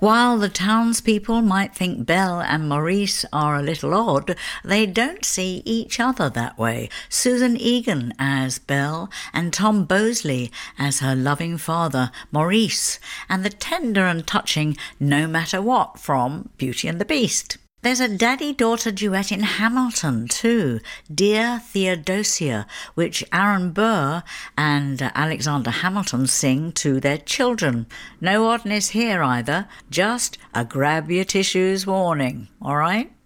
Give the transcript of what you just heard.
While the townspeople might think Belle and Maurice are a little odd, they don't see each other that way. Susan Egan as Belle and Tom Bosley as her loving father, Maurice, and the tender and touching No Matter What from Beauty and the Beast. There's a daddy-daughter duet in Hamilton too, Dear Theodosia, which Aaron Burr and Alexander Hamilton sing to their children. No oddness here either, just a grab your tissues warning, all right?